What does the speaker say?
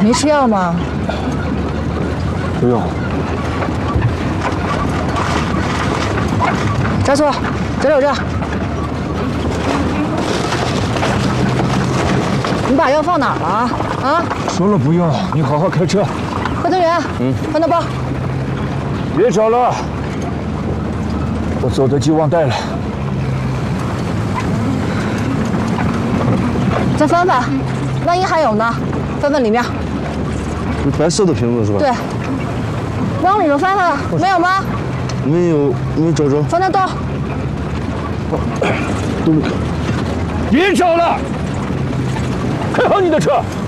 没吃药吗？ 不用。 加速，脚柳这。你把药放哪儿了？啊？ 说了不用，你好好开车。 快增援！翻到包。 别找了，我走得急忘带了。 再翻翻，万一还有呢？翻翻里面。 白色的瓶子是吧？ 对。往里头翻翻，没有吗？ 没有，你找找。 翻到兜。 别找了，开好你的车。